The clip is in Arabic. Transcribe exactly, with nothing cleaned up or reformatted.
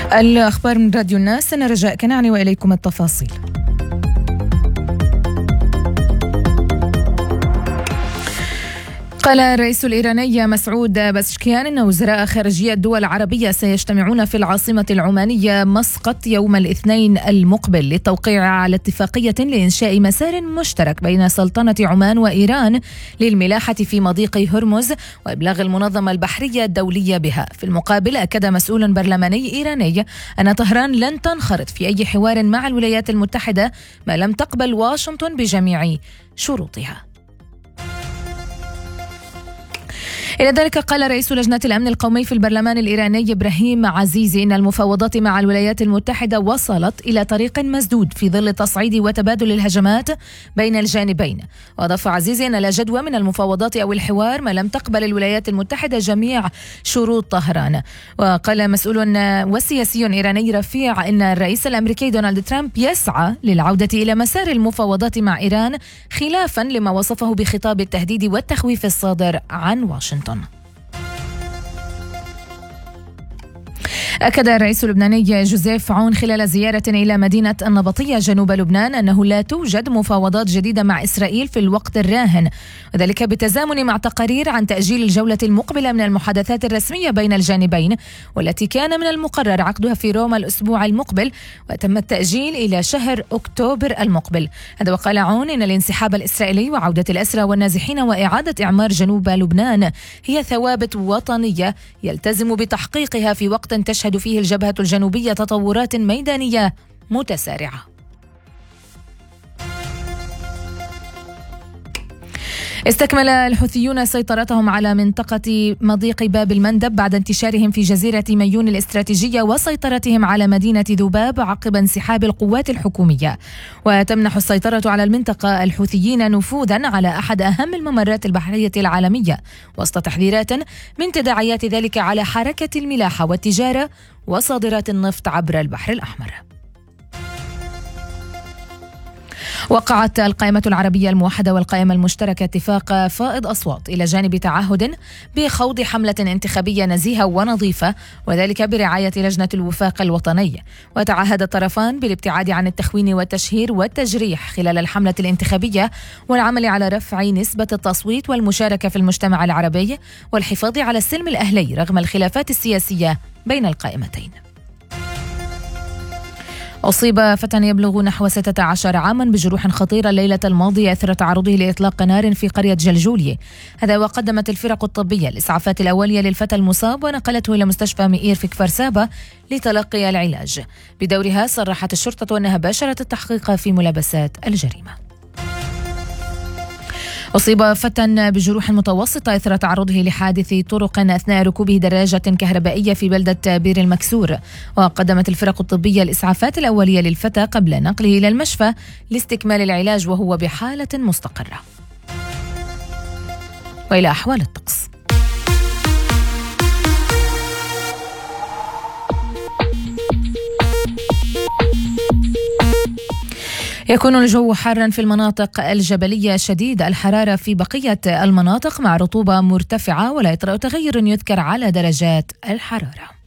الأخبار من راديو الناس، أنا رجاء كنعني وإليكم التفاصيل. قال الرئيس الإيراني مسعود بزشكيان أن وزراء خارجية الدول العربية سيجتمعون في العاصمة العمانية مسقط يوم الاثنين المقبل للتوقيع على اتفاقية لإنشاء مسار مشترك بين سلطنة عمان وإيران للملاحة في مضيق هرمز وإبلاغ المنظمة البحرية الدولية بها. في المقابل أكد مسؤول برلماني إيراني أن طهران لن تنخرط في أي حوار مع الولايات المتحدة ما لم تقبل واشنطن بجميع شروطها. إلى ذلك قال رئيس لجنة الأمن القومي في البرلمان الإيراني إبراهيم عزيزي إن المفاوضات مع الولايات المتحدة وصلت إلى طريق مسدود في ظل تصعيد وتبادل الهجمات بين الجانبين. وأضاف عزيزي أن لا جدوى من المفاوضات أو الحوار ما لم تقبل الولايات المتحدة جميع شروط طهران. وقال مسؤول وسياسي إيراني رفيع إن الرئيس الأمريكي دونالد ترامب يسعى للعودة إلى مسار المفاوضات مع إيران خلافا لما وصفه بخطاب التهديد والتخويف الصادر عن واشنطن. أكد الرئيس اللبناني جوزيف عون خلال زيارة إلى مدينة النبطية جنوب لبنان أنه لا توجد مفاوضات جديدة مع إسرائيل في الوقت الراهن، وذلك بالتزامن مع تقارير عن تأجيل الجولة المقبلة من المحادثات الرسمية بين الجانبين والتي كان من المقرر عقدها في روما الأسبوع المقبل وتم التأجيل إلى شهر أكتوبر المقبل. هذا وقال عون إن الانسحاب الإسرائيلي وعودة الأسرى والنازحين وإعادة إعمار جنوب لبنان هي ثوابت وطنية يلتزم بتحقيقها في وقت تشهد فيه الجبهة الجنوبية تطورات ميدانية متسارعة. استكمل الحوثيون سيطرتهم على منطقة مضيق باب المندب بعد انتشارهم في جزيرة ميون الاستراتيجية وسيطرتهم على مدينة ذباب عقب انسحاب القوات الحكومية. وتمنح السيطرة على المنطقة الحوثيين نفوذا على أحد أهم الممرات البحرية العالمية وسط تحذيرات من تداعيات ذلك على حركة الملاحة والتجارة وصادرات النفط عبر البحر الأحمر. وقعت القائمة العربية الموحدة والقائمة المشتركة اتفاق فائض أصوات إلى جانب تعهد بخوض حملة انتخابية نزيهة ونظيفة وذلك برعاية لجنة الوفاق الوطني. وتعهد الطرفان بالابتعاد عن التخوين والتشهير والتجريح خلال الحملة الانتخابية والعمل على رفع نسبة التصويت والمشاركة في المجتمع العربي والحفاظ على السلم الأهلي رغم الخلافات السياسية بين القائمتين. أصيب فتى يبلغ نحو ستة عشر عاما بجروح خطيرة الليلة الماضية أثر تعرضه لإطلاق نار في قرية جلجولية. هذا وقدمت الفرق الطبية الإسعافات الأولية للفتى المصاب ونقلته إلى مستشفى مئير في كفر سابا لتلقي العلاج. بدورها صرحت الشرطة أنها باشرت التحقيق في ملابسات الجريمة. أصيب فتى بجروح متوسطة إثر تعرضه لحادث طرق أثناء ركوبه دراجة كهربائية في بلدة بير المكسور. وقدمت الفرق الطبية الإسعافات الأولية للفتى قبل نقله إلى المشفى لاستكمال العلاج وهو بحالة مستقرة. وإلى أحوال الطقس. يكون الجو حارا في المناطق الجبلية شديد الحرارة في بقية المناطق مع رطوبة مرتفعة ولا يطرأ تغير يذكر على درجات الحرارة.